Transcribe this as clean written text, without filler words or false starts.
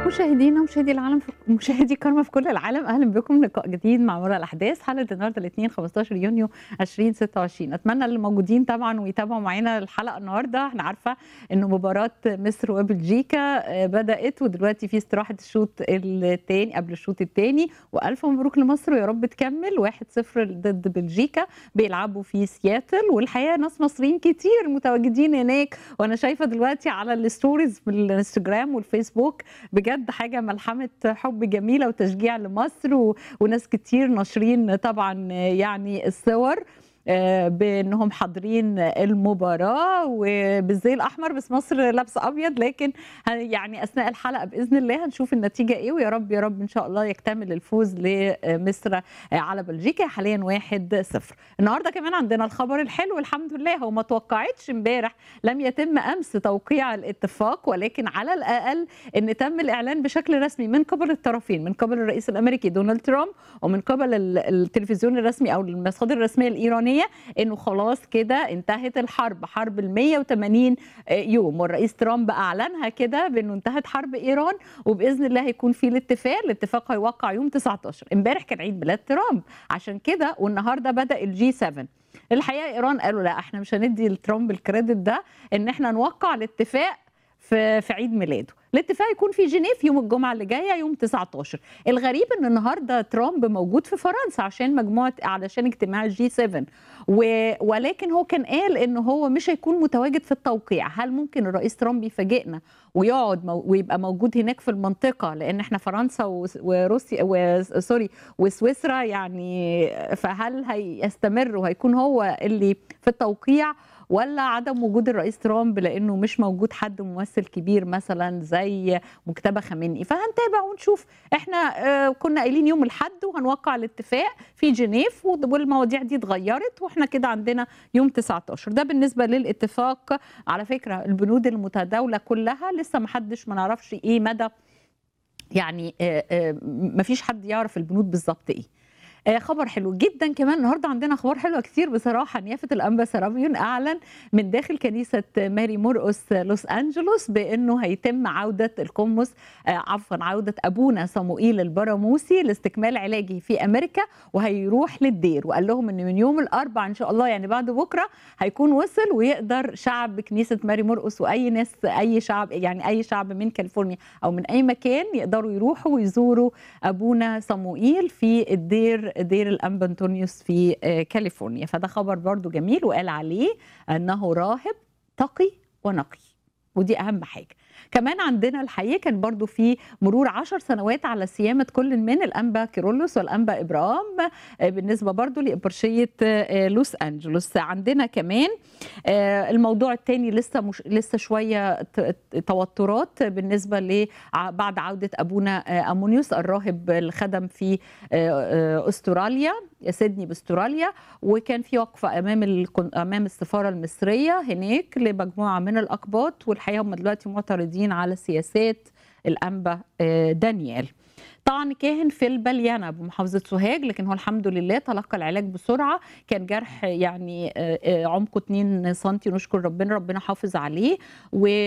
مشاهدينا ومشاهدي العالم مشاهدي كارما في كل العالم، اهلا بكم لقاء جديد مع مرور الاحداث. حلقه النهارده الاثنين 15 يونيو 2026. اتمنى اللي موجودين طبعا ويتابعوا معانا الحلقه النهارده. احنا عارفه انه مباراه مصر وبلجيكا بدات، ودلوقتي في استراحه الشوط الثاني قبل الشوط الثاني، والف مبروك لمصر ويا رب تكمل 1-0 ضد بلجيكا. بيلعبوا في سياتل، والحقيقه ناس مصريين كتير متواجدين هناك، وانا شايفه دلوقتي على الستوريز في الانستجرام والفيسبوك بجد حاجه ملحمه حب جميله وتشجيع لمصر، وناس كتير ناشرين طبعا يعني الصور بانهم حاضرين المباراه وبالزي الاحمر، بس مصر لابسه ابيض. لكن يعني اثناء الحلقه باذن الله هنشوف النتيجه ايه، ويا رب يا رب ان شاء الله يكتمل الفوز لمصر على بلجيكا حاليا 1-0. النهارده كمان عندنا الخبر الحلو الحمد لله، هو ما توقعتش امبارح، لم يتم امس توقيع الاتفاق، ولكن على الاقل ان تم الاعلان بشكل رسمي من قبل الطرفين، من قبل الرئيس الامريكي دونالد ترامب ومن قبل التلفزيون الرسمي او المصادر الرسميه الايرانيه، انه خلاص كده انتهت الحرب، حرب ال 180 يوم، والرئيس ترامب اعلنها كده بانه انتهت حرب ايران، وباذن الله هيكون في الاتفاق هيوقع يوم 19. امبارح كان عيد ميلاد ترامب عشان كده، والنهارده بدا الجي 7. الحقيقه ايران قالوا لا، احنا مش هندي لترامب الكريدت ده ان احنا نوقع الاتفاق في عيد ميلاده. الاتفاق يكون في جنيف يوم الجمعه اللي جايه يوم 19. الغريب ان النهارده ترامب موجود في فرنسا علشان اجتماع الجي 7، ولكن هو كان قال ان هو مش هيكون متواجد في التوقيع. هل ممكن الرئيس ترامب يفاجئنا ويقعد ويبقى موجود هناك في المنطقه، لان احنا فرنسا وروسيا وسويسرا يعني، فهل هيستمر وهيكون هو اللي في التوقيع، ولا عدم وجود الرئيس ترامب لانه مش موجود حد ممثل كبير مثلا زي مجتبى خامنئي؟ فهنتابع ونشوف. احنا كنا قايلين يوم الاحد وهنوقع الاتفاق في جنيف، والمواضيع دي اتغيرت، واحنا كده عندنا يوم 19. ده بالنسبه للاتفاق. على فكره البنود المتداوله كلها لسه ما نعرفش ايه مدى، يعني ما فيش حد يعرف البنود بالظبط ايه. خبر حلو جدا كمان النهارده، عندنا اخبار حلوه كتير بصراحه. نيافه الانبا سرابيون اعلن من داخل كنيسه ماري مرقس لوس انجلوس بانه هيتم عوده عوده ابونا صموئيل البراموسي لاستكمال علاجه في امريكا، وهيروح للدير. وقال لهم ان من يوم الاربعاء ان شاء الله، يعني بعد بكره، هيكون وصل، ويقدر شعب كنيسه ماري مرقس واي ناس، اي شعب من كاليفورنيا او من اي مكان، يقدروا يروحوا ويزوروا ابونا صموئيل في دير الأنبا أنطونيوس في كاليفورنيا. فده خبر برضو جميل، وقال عليه أنه راهب تقي ونقي، ودي أهم حاجة. كمان عندنا الحقيقة كان برضو في مرور 10 سنوات على صيامة كل من الأنبا كيرلس والأنبا إبرام بالنسبة برضو لإبرشية لوس أنجلوس. عندنا كمان الموضوع الثاني لسه شوية توترات بالنسبة بعد عودة أبونا أمونيوس الراهب الخدم في أستراليا، سيدني باستراليا، وكان في وقفة أمام السفارة المصرية هناك لمجموعة من الأقباط، والحقيقة هم دلوقتي معترضين على سياسات الأنبا دانيال. طبعا كاهن في البليانة بمحافظة سوهاج، لكن هو الحمد لله تلقى العلاج بسرعة. كان جرح يعني عمقه 2 سنتي، نشكر ربنا حافظ عليه.